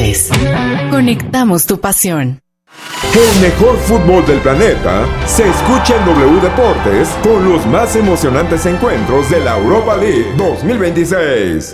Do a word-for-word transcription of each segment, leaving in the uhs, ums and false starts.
Deportes. Conectamos tu pasión. El mejor fútbol del planeta se escucha en W Deportes con los más emocionantes encuentros de la Europa League dos mil veintiséis.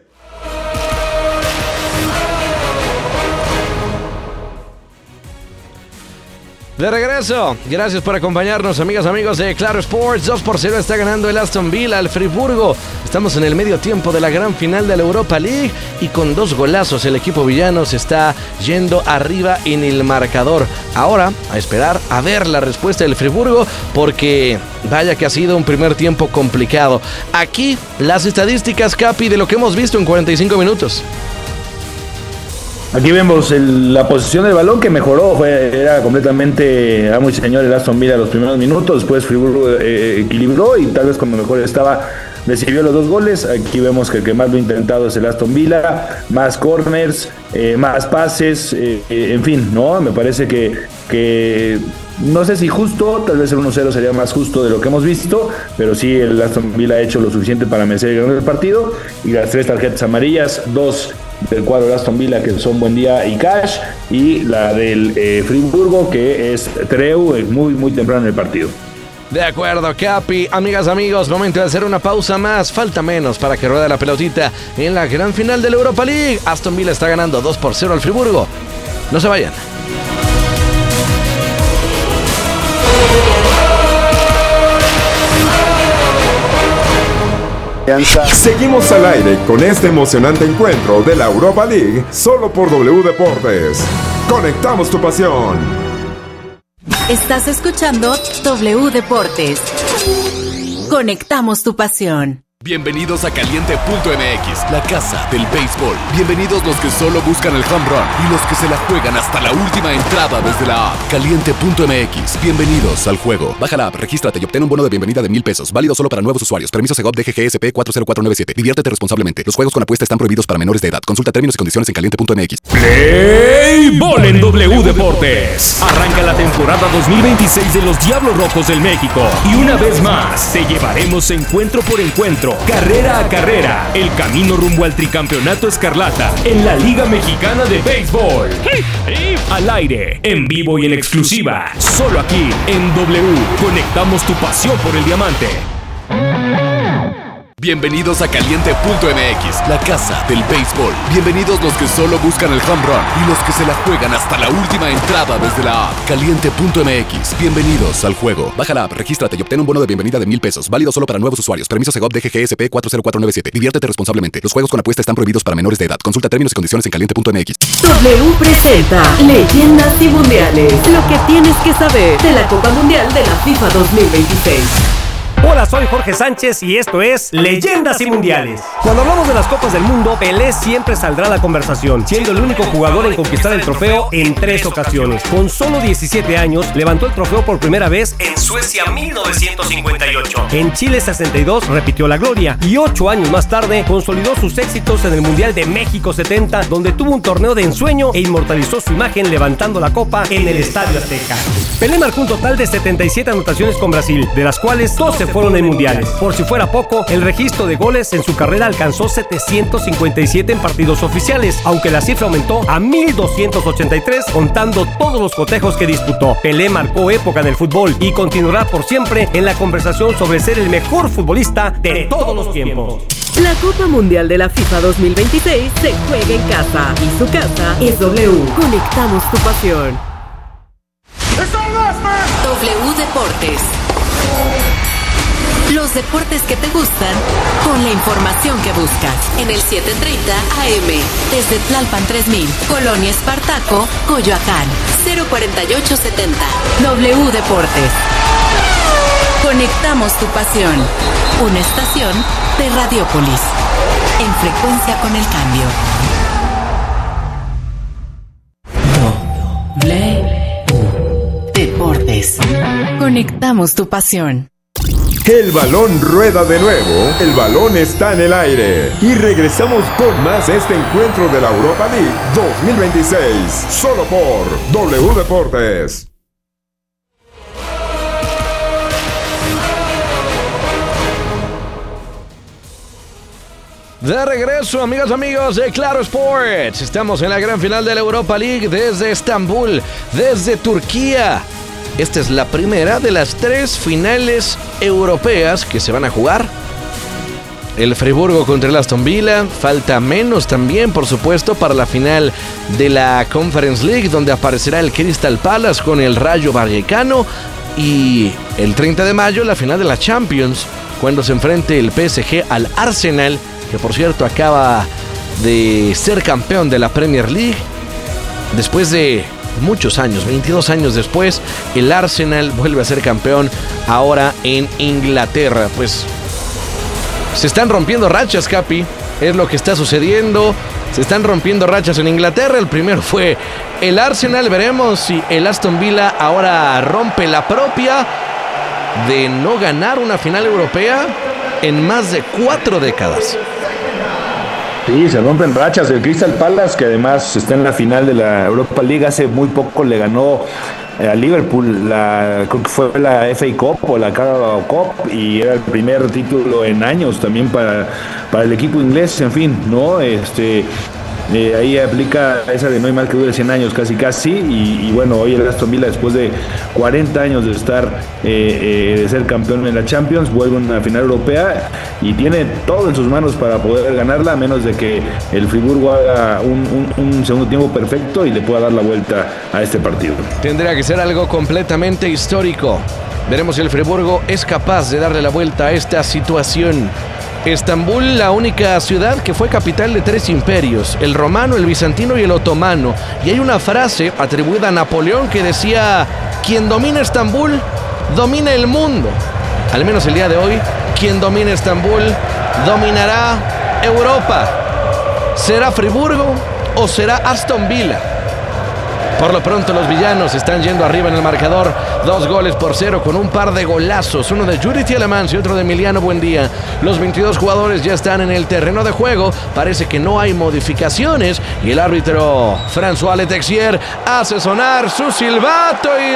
De regreso, gracias por acompañarnos, amigas, amigos de Claro Sports. Dos por cero está ganando el Aston Villa al Friburgo. Estamos en el medio tiempo de la gran final de la Europa League y con dos golazos el equipo villano se está yendo arriba en el marcador. Ahora, a esperar a ver la respuesta del Friburgo, porque vaya que ha sido un primer tiempo complicado. Aquí, las estadísticas, Capi, de lo que hemos visto en cuarenta y cinco minutos. Aquí vemos el, la posición del balón que mejoró, fue, era completamente amo y señor el Aston Villa los primeros minutos, después Friburgo eh, equilibró y tal vez cuando mejor estaba recibió los dos goles. Aquí vemos que el que más lo ha intentado es el Aston Villa, más corners, eh, más pases, eh, eh, en fin, ¿no? Me parece que, que no sé si justo, tal vez el uno cero sería más justo de lo que hemos visto, pero sí el Aston Villa ha hecho lo suficiente para merecer el gran partido y las tres tarjetas amarillas, dos del cuadro de Aston Villa que son Buendía y Cash, y la del eh, Friburgo que es Treu, es muy muy temprano en el partido. De acuerdo, Capi. Amigas, amigos, momento de hacer una pausa más. Falta menos para que ruede la pelotita en la gran final de la Europa League. Aston Villa está ganando dos por cero al Friburgo. No se vayan. Seguimos al aire con este emocionante encuentro de la Europa League solo por W Deportes. Conectamos tu pasión. Estás escuchando W Deportes. Conectamos tu pasión. Bienvenidos a Caliente punto M X, la casa del béisbol. Bienvenidos los que solo buscan el home run y los que se la juegan hasta la última entrada desde la app. Caliente punto M X, bienvenidos al juego. Baja la app, regístrate y obtén un bono de bienvenida de mil pesos. Válido solo para nuevos usuarios. Permiso Segov D G G S P cuatro cero cuatro nueve siete. Diviértete responsablemente. Los juegos con apuesta están prohibidos para menores de edad. Consulta términos y condiciones en Caliente punto M X. Play Ball en W Deportes. Arranca la temporada dos mil veintiséis de los Diablos Rojos del México. Y una vez más, te llevaremos encuentro por encuentro, carrera a carrera, el camino rumbo al tricampeonato escarlata en la Liga Mexicana de Béisbol. Al aire, en vivo y en exclusiva, solo aquí en W. Conectamos tu pasión por el diamante. Bienvenidos a Caliente punto M X, la casa del béisbol. Bienvenidos los que solo buscan el home run y los que se la juegan hasta la última entrada desde la app. Caliente punto M X, bienvenidos al juego. Baja la app, regístrate y obtén un bono de bienvenida de mil pesos. Válido solo para nuevos usuarios. Permiso Segov D G G S P cuatro cero cuatro nueve siete. Diviértete responsablemente. Los juegos con apuesta están prohibidos para menores de edad. Consulta términos y condiciones en Caliente punto M X. W presenta Leyendas y Mundiales. Lo que tienes que saber de la Copa Mundial de la FIFA dos mil veintiséis. Hola, soy Jorge Sánchez y esto es Leyendas y Mundiales. Cuando hablamos de las Copas del Mundo, Pelé siempre saldrá a la conversación, siendo el único jugador en conquistar el trofeo en tres ocasiones. Con solo diecisiete años, levantó el trofeo por primera vez en Suecia mil novecientos cincuenta y ocho. En Chile sesenta y dos repitió la gloria y ocho años más tarde consolidó sus éxitos en el Mundial de México setenta, donde tuvo un torneo de ensueño e inmortalizó su imagen levantando la copa en el Estadio Azteca. Pelé marcó un total de setenta y siete anotaciones con Brasil, de las cuales doce fueron en mundiales. Por si fuera poco, el registro de goles en su carrera alcanzó setecientos cincuenta y siete en partidos oficiales, aunque la cifra aumentó a mil doscientos ochenta y tres contando todos los cotejos que disputó. Pelé marcó época en el fútbol y continuará por siempre en la conversación sobre ser el mejor futbolista de todos los tiempos. La Copa Mundial de la FIFA dos mil veintiséis se juega en casa y su casa es W. Conectamos tu pasión. W Deportes. Los deportes que te gustan con la información que buscas. En el siete treinta A M. Desde Tlalpan tres mil. Colonia Espartaco, Coyoacán. cero cuarenta y ocho setenta. W Deportes. Conectamos tu pasión. Una estación de Radiópolis. En frecuencia con el cambio. W Deportes. Conectamos tu pasión. El balón rueda de nuevo, el balón está en el aire y regresamos con más este encuentro de la Europa League dos mil veintiséis, solo por W Deportes. De regreso, amigas, amigos de Claro Sports. Estamos en la gran final de la Europa League desde Estambul, desde Turquía. Esta es la primera de las tres finales europeas que se van a jugar. El Friburgo contra el Aston Villa. Falta menos también, por supuesto, para la final de la Conference League, donde aparecerá el Crystal Palace con el Rayo Vallecano. Y el treinta de mayo, la final de la Champions, cuando se enfrente el P S G al Arsenal, que por cierto acaba de ser campeón de la Premier League. Después de muchos años, veintidós años después, el Arsenal vuelve a ser campeón ahora en Inglaterra. Pues se están rompiendo rachas, Capi, es lo que está sucediendo. Se están rompiendo rachas en Inglaterra. El primero fue el Arsenal. Veremos si el Aston Villa ahora rompe la propia de no ganar una final europea en más de cuatro décadas. Sí, se rompen rachas. El Crystal Palace, que además está en la final de la Europa League, hace muy poco le ganó a Liverpool, la, creo que fue la F A Cup o la Carabao Cup, y era el primer título en años también para, para el equipo inglés. En fin, ¿no? Este... Eh, ahí aplica esa de no hay mal que dure cien años, casi casi, y, y bueno, hoy el Aston Villa, después de cuarenta años de estar, eh, eh, de ser campeón en la Champions, vuelve a una final europea y tiene todo en sus manos para poder ganarla, a menos de que el Friburgo haga un, un, un segundo tiempo perfecto y le pueda dar la vuelta a este partido. Tendría que ser algo completamente histórico. Veremos si el Friburgo es capaz de darle la vuelta a esta situación. Estambul, la única ciudad que fue capital de tres imperios, el romano, el bizantino y el otomano. Y hay una frase atribuida a Napoleón que decía: quien domina Estambul, domina el mundo. Al menos el día de hoy, quien domina Estambul, dominará Europa. ¿Será Friburgo o será Aston Villa? Por lo pronto los villanos están yendo arriba en el marcador, dos goles por cero con un par de golazos, uno de Judith Tielemans y otro de Emiliano Buendía. Los veintidós jugadores ya están en el terreno de juego, parece que no hay modificaciones y el árbitro François Letexier hace sonar su silbato y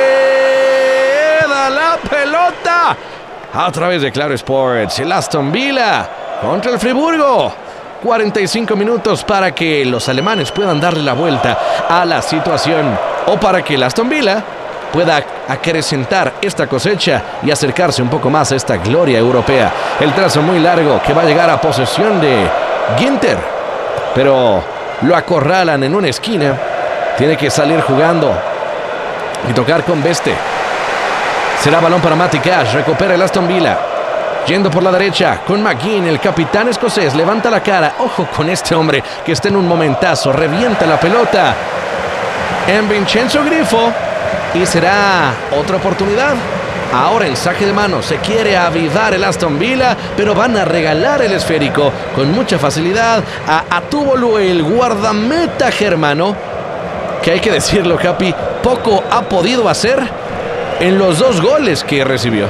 rueda la pelota a través de Claro Sports. El Aston Villa contra el Friburgo. cuarenta y cinco minutos para que los alemanes puedan darle la vuelta a la situación, o para que el Aston Villa pueda acrecentar esta cosecha y acercarse un poco más a esta gloria europea. El trazo muy largo que va a llegar a posesión de Ginter, pero lo acorralan en una esquina. Tiene que salir jugando y tocar con Beste. Será balón para Matty Cash, recupera el Aston Villa. Yendo por la derecha con McGinn, el capitán escocés levanta la cara. Ojo con este hombre que está en un momentazo. Revienta la pelota en Vincenzo Grifo y será otra oportunidad. Ahora en saque de mano se quiere avivar el Aston Villa, pero van a regalar el esférico con mucha facilidad a Atubolu, el guardameta germano, que hay que decirlo, Capi, poco ha podido hacer en los dos goles que recibió.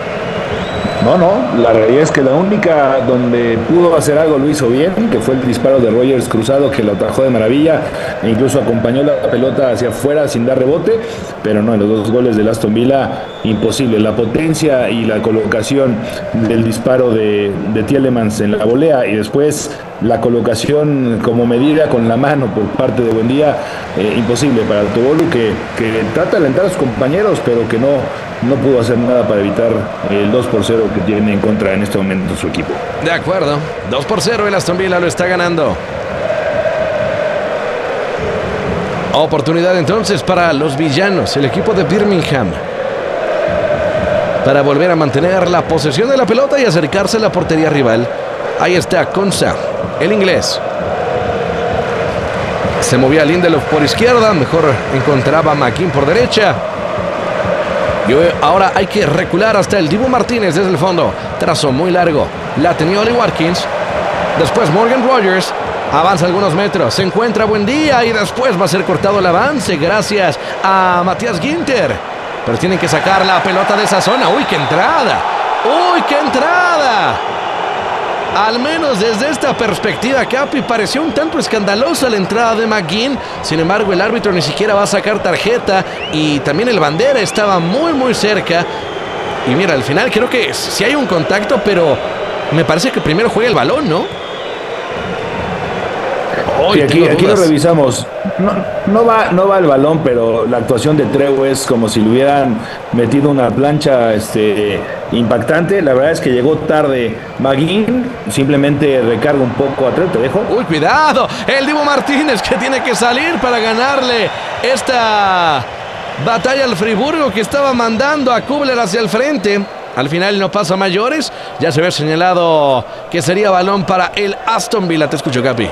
No, no, la realidad es que la única donde pudo hacer algo lo hizo bien, que fue el disparo de Rogers cruzado, que lo atajó de maravilla e incluso acompañó la pelota hacia afuera sin dar rebote, pero no, en los dos goles del Aston Villa, imposible. La potencia y la colocación del disparo de, de Tielemans en la volea y después la colocación como medida con la mano por parte de Buendía, eh, imposible para Tobolu, que, que trata de alentar a sus compañeros, pero que no, no pudo hacer nada para evitar el dos por cero que tiene en contra en este momento su equipo. De acuerdo, dos por cero, el Aston Villa lo está ganando. Oportunidad entonces para los villanos, el equipo de Birmingham, para volver a mantener la posesión de la pelota y acercarse a la portería rival. Ahí está Konsa, el inglés. Se movía Lindelof por izquierda, mejor encontraba a McGinn por derecha. Y ahora hay que recular hasta el Dibu Martínez desde el fondo. Trazo muy largo, la tenía Oli Watkins. Después Morgan Rogers avanza algunos metros, se encuentra Buendía y después va a ser cortado el avance gracias a Matthias Ginter. Pero tienen que sacar la pelota de esa zona. ¡Uy, qué entrada! ¡Uy, qué entrada! Al menos desde esta perspectiva, Capi, pareció un tanto escandalosa la entrada de McGinn. Sin embargo, el árbitro ni siquiera va a sacar tarjeta y también el bandera estaba muy, muy cerca. Y mira, al final creo que sí hay un contacto, pero me parece que primero juega el balón, ¿no? Oh, sí, aquí, aquí lo revisamos. No, no, va, no va el balón, pero la actuación de Treu es como si le hubieran metido una plancha este, impactante. La verdad es que llegó tarde McGinn, simplemente recarga un poco a Treu, te dejo. Uy, cuidado, el Dibu Martínez que tiene que salir para ganarle esta batalla al Friburgo, que estaba mandando a Kubler hacia el frente. Al final no pasa a mayores, ya se ve señalado que sería balón para el Aston Villa. Te escucho, Capi.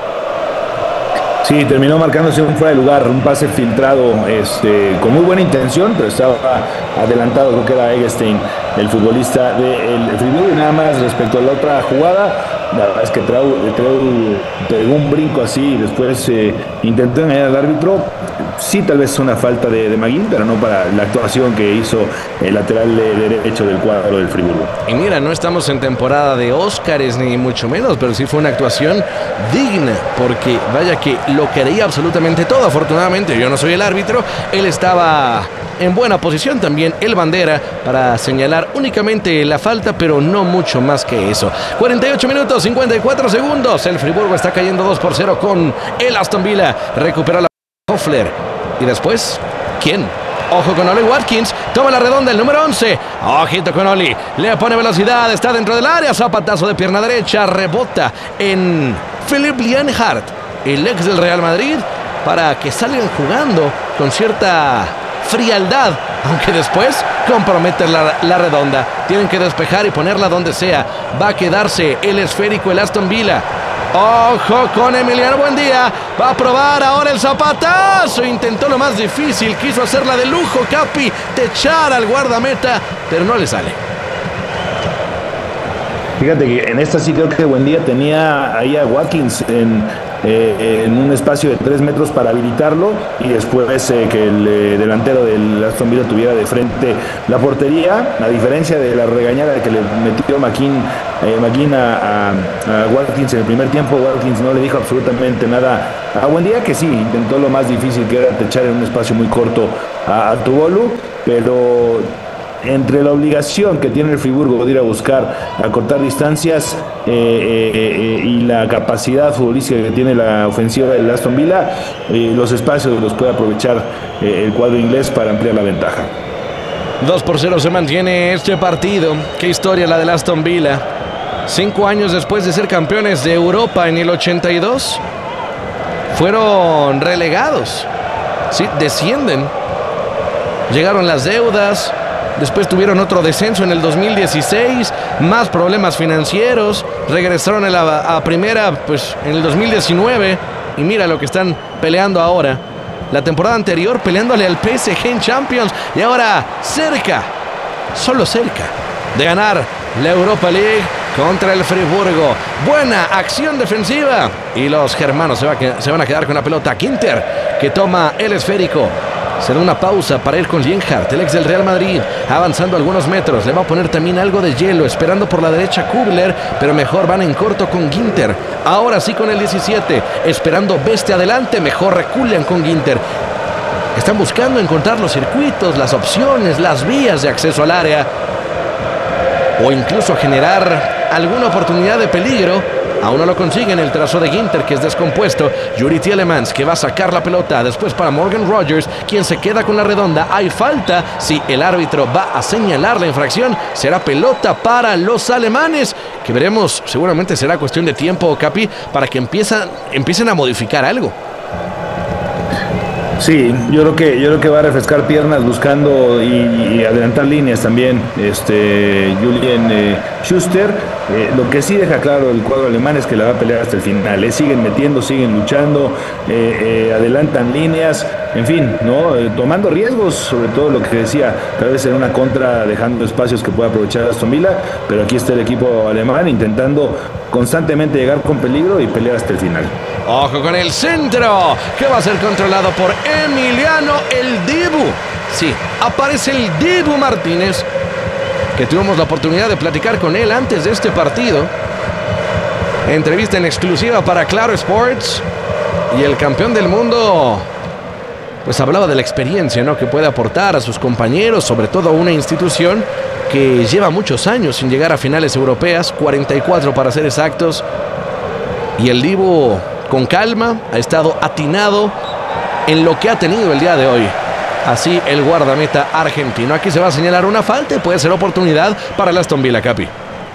Sí, terminó marcándose un fuera de lugar, un pase filtrado este, con muy buena intención, pero estaba adelantado, creo que era Eggestein, el futbolista del Friburgo. Y nada más respecto a la otra jugada, la verdad es que Treu, Treu pegó un brinco así y después eh, intentó engañar al árbitro. Sí, tal vez una falta de, de McGinn, pero no para la actuación que hizo el lateral de derecho del cuadro del Friburgo. Y mira, no estamos en temporada de Óscares ni mucho menos, pero sí fue una actuación digna, porque vaya que lo quería absolutamente todo. Afortunadamente yo no soy el árbitro, él estaba en buena posición también, el bandera, para señalar únicamente la falta, pero no mucho más que eso. cuarenta y ocho minutos, cincuenta y cuatro segundos, el Friburgo está cayendo dos por cero con el Aston Villa. Recupera la Hoffler. Y después, ¿quién? Ojo con Oli Watkins, toma la redonda el número once. Ojito con Oli, le pone velocidad, está dentro del área, zapatazo de pierna derecha, rebota en Philipp Lienhardt, el ex del Real Madrid, para que salgan jugando con cierta frialdad, aunque después compromete la, la redonda. Tienen que despejar y ponerla donde sea. Va a quedarse el esférico, el Aston Villa. Ojo con Emiliano Buendía, va a probar ahora el zapatazo, intentó lo más difícil, quiso hacerla de lujo, Capi, techar al guardameta, pero no le sale. Fíjate que en esta sí creo que Buendía tenía ahí a Watkins en, eh, en un espacio de tres metros para habilitarlo, y después eh, que el eh, delantero del Aston Villa tuviera de frente la portería, a diferencia de la regañada que le metió McKean, eh, McKean a, a, a Watkins en el primer tiempo. Watkins no le dijo absolutamente nada a Buendía, que sí, intentó lo más difícil, que era techar en un espacio muy corto a, a Tubolu, pero entre la obligación que tiene el Friburgo de ir a buscar acortar distancias eh, eh, eh, y la capacidad futbolística que tiene la ofensiva del Aston Villa, eh, los espacios los puede aprovechar eh, el cuadro inglés para ampliar la ventaja. dos por cero se mantiene este partido. Qué historia la del Aston Villa. Cinco años después de ser campeones de Europa en el ochenta y dos, fueron relegados. Sí, descienden. Llegaron las deudas. Después tuvieron otro descenso en el dos mil dieciséis, más problemas financieros, regresaron a la a primera pues en el dos mil diecinueve, y mira lo que están peleando ahora. La temporada anterior peleándole al P S G en Champions, y ahora cerca, solo cerca, de ganar la Europa League contra el Friburgo. Buena acción defensiva, y los germanos se, va a, se van a quedar con la pelota. Ginter, que toma el esférico. Se da una pausa para ir con Lienhardt, el ex del Real Madrid, avanzando algunos metros. Le va a poner también algo de hielo, esperando por la derecha Kubler, pero mejor van en corto con Ginter. Ahora sí con el diecisiete, esperando Beste adelante, mejor reculan con Ginter. Están buscando encontrar los circuitos, las opciones, las vías de acceso al área, o incluso generar alguna oportunidad de peligro. Aún no lo consiguen. El trazo de Ginter, que es descompuesto. Yuri Tielemans, que va a sacar la pelota. Después para Morgan Rogers, quien se queda con la redonda. Hay falta. Si el árbitro va a señalar la infracción, será pelota para los alemanes, que veremos, seguramente será cuestión de tiempo, Capi, para que empiezan, empiecen a modificar algo. Sí, yo creo que yo creo que va a refrescar piernas buscando y, y adelantar líneas también este Julian eh, Schuster. Eh, lo que sí deja claro el cuadro alemán es que la va a pelear hasta el final. Eh. Siguen metiendo, siguen luchando, eh, eh, adelantan líneas, en fin, no eh, tomando riesgos, sobre todo lo que decía, tal vez en una contra dejando espacios que pueda aprovechar Aston Villa, pero aquí está el equipo alemán intentando constantemente llegar con peligro y pelear hasta el final. Ojo con el centro, que va a ser controlado por Emiliano el Dibu. Sí, aparece el Dibu Martínez, que tuvimos la oportunidad de platicar con él antes de este partido. Entrevista en exclusiva para Claro Sports. Y el campeón del mundo pues hablaba de la experiencia, ¿no?, que puede aportar a sus compañeros, sobre todo a una institución que lleva muchos años sin llegar a finales europeas, cuarenta y cuatro para ser exactos. Y el Dibu con calma, ha estado atinado en lo que ha tenido el día de hoy. Así el guardameta argentino. Aquí se va a señalar una falta y puede ser oportunidad para el Aston Villa, Capi.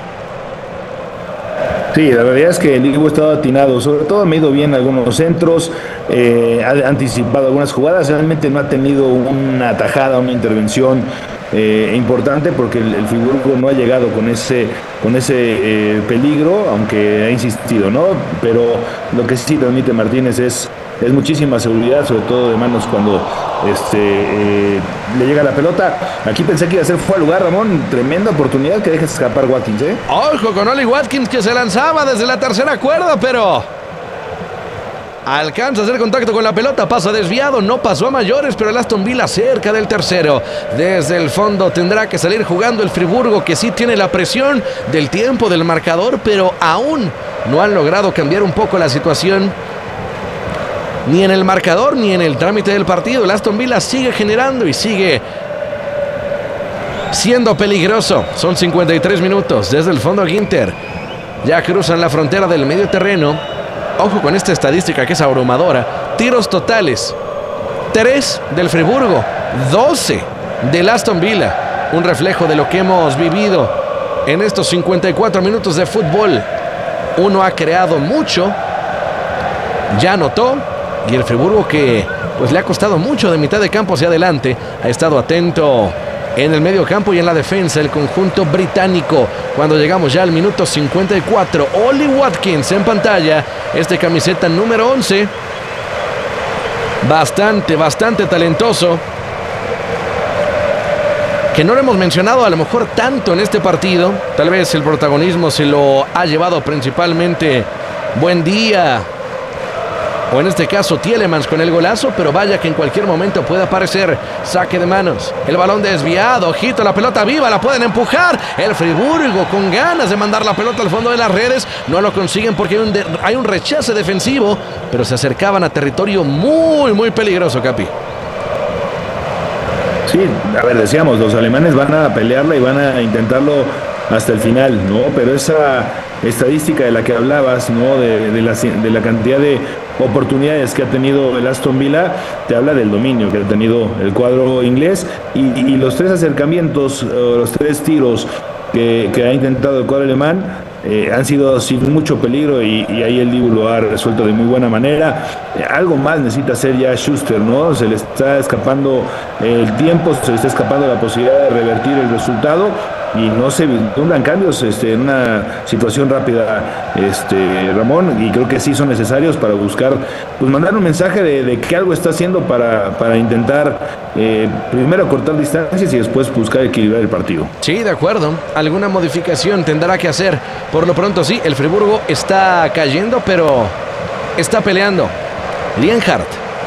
Sí, la realidad es que el Diego ha estado atinado, sobre todo ha medido bien algunos centros, eh, ha anticipado algunas jugadas, realmente no ha tenido una tajada, una intervención eh, importante porque el, el Friburgo no ha llegado con ese, con ese eh, peligro, aunque ha insistido, ¿no? Pero lo que sí transmite Martínez es, es muchísima seguridad, sobre todo de manos cuando este, eh, le llega la pelota. Aquí pensé que iba a ser fuera de lugar, Ramón. Tremenda oportunidad que deja escapar Watkins, ¿eh? Ojo con Oli Watkins, que se lanzaba desde la tercera cuerda, pero alcanza a hacer contacto con la pelota, pasa desviado, no pasó a mayores, pero el Aston Villa cerca del tercero. Desde el fondo tendrá que salir jugando el Friburgo, que sí tiene la presión del tiempo del marcador, pero aún no han logrado cambiar un poco la situación. Ni en el marcador, ni en el trámite del partido. El Aston Villa sigue generando y sigue siendo peligroso. Son cincuenta y tres minutos. Desde el fondo Ginter. Ya cruzan la frontera del medio terreno. Ojo con esta estadística que es abrumadora. Tiros totales. tres del Friburgo. doce del Aston Villa. Un reflejo de lo que hemos vivido en estos cincuenta y cuatro minutos de fútbol. Uno ha creado mucho. Ya anotó. Y el Friburgo, que pues le ha costado mucho de mitad de campo hacia adelante, ha estado atento en el medio campo y en la defensa el conjunto británico. Cuando llegamos ya al minuto cincuenta y cuatro, Oli Watkins en pantalla, este camiseta número once, bastante, bastante talentoso, que no lo hemos mencionado a lo mejor tanto en este partido. Tal vez el protagonismo se lo ha llevado principalmente Buendía, o en este caso Tielemans con el golazo, pero vaya que en cualquier momento puede aparecer. Saque de manos, el balón desviado, ojito, la pelota viva, la pueden empujar. El Friburgo con ganas de mandar la pelota al fondo de las redes, no lo consiguen porque hay un, de, hay un rechace defensivo, pero se acercaban a territorio muy, muy peligroso, Capi. Sí, a ver, decíamos, los alemanes van a pelearla y van a intentarlo hasta el final, ¿no? Pero esa estadística de la que hablabas, ¿no? De, de, la, de la cantidad de oportunidades que ha tenido el Aston Villa, te habla del dominio que ha tenido el cuadro inglés y, y los tres acercamientos, los tres tiros que, que ha intentado el cuadro alemán eh, han sido sin mucho peligro y, y ahí el Dibu lo ha resuelto de muy buena manera. Eh, algo más necesita hacer ya Schuster, ¿no? Se le está escapando el tiempo, se le está escapando la posibilidad de revertir el resultado y no se vislumbran cambios este, en una situación rápida, este, Ramón, y creo que sí son necesarios para buscar, pues mandar un mensaje de, de que algo está haciendo para, para intentar eh, primero cortar distancias y después buscar equilibrar el partido. Sí, de acuerdo, alguna modificación tendrá que hacer. Por lo pronto sí, el Friburgo está cayendo, pero está peleando. Lienhardt.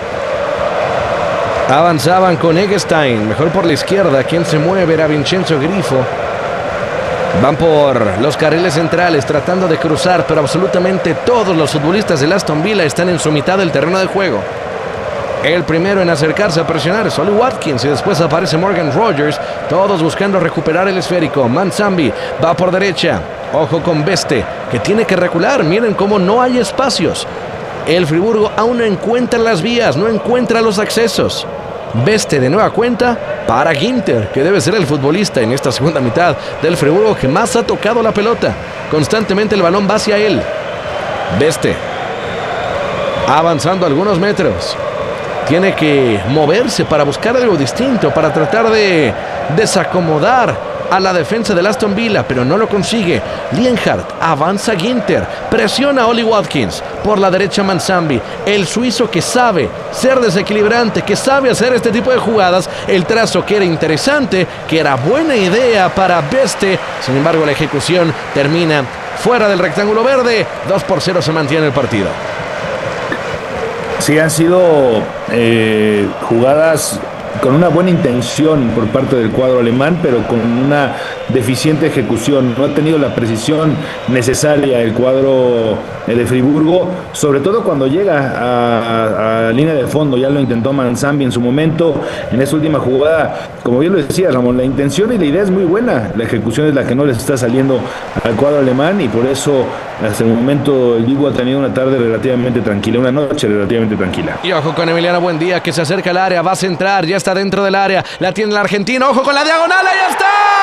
Avanzaban con Eggestein, mejor por la izquierda. Quien se mueve era Vincenzo Grifo. Van por los carriles centrales tratando de cruzar, pero absolutamente todos los futbolistas del Aston Villa están en su mitad del terreno de juego. El primero en acercarse a presionar es Oli Watkins y después aparece Morgan Rogers, todos buscando recuperar el esférico. Manzambi va por derecha, ojo con Beste, que tiene que recular. Miren cómo no hay espacios. El Friburgo aún no encuentra las vías, no encuentra los accesos. Beste de nueva cuenta para Ginter, que debe ser el futbolista en esta segunda mitad del Friburgo que más ha tocado la pelota. Constantemente el balón va hacia él. Beste avanzando algunos metros. Tiene que moverse para buscar algo distinto, para tratar de desacomodar a la defensa del Aston Villa, pero no lo consigue. Lienhardt, avanza Ginter, presiona a Oli Watkins, por la derecha Manzambi, el suizo que sabe ser desequilibrante, que sabe hacer este tipo de jugadas, el trazo que era interesante, que era buena idea para Beste, sin embargo la ejecución termina fuera del rectángulo verde. Dos por cero se mantiene el partido. Sí, han sido eh, jugadas con una buena intención por parte del cuadro alemán, pero con una deficiente ejecución. No ha tenido la precisión necesaria el cuadro el de Friburgo, sobre todo cuando llega a, a, a línea de fondo. Ya lo intentó Manzambi en su momento, en esa última jugada, como bien lo decía Ramón, la intención y la idea es muy buena, la ejecución es la que no les está saliendo al cuadro alemán, y por eso hasta el momento el Dibu ha tenido una tarde relativamente tranquila, una noche relativamente tranquila. Y ojo con Emiliano Buendía, que se acerca al área, va a centrar, ya está dentro del área, la tiene el argentino, ojo con la diagonal, ahí está.